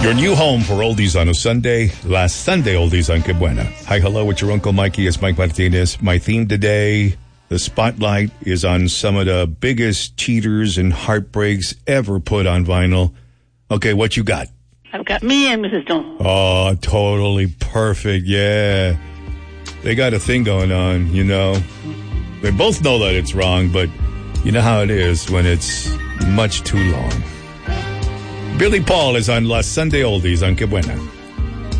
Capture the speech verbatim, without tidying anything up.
Your new home for oldies on a Sunday. Last Sunday, oldies on Que Buena. Hi, hello, it's your Uncle Mikey. It's Mike Martinez. My theme today, the spotlight is on some of the biggest cheaters and heartbreaks ever put on vinyl. Okay, what you got? I've got Me and Missus Jones. Oh, totally perfect, yeah. They got a thing going on, you know. They both know that it's wrong, but you know how it is when it's much too long. Billy Paul is on Last Sunday Oldies on Que Buena.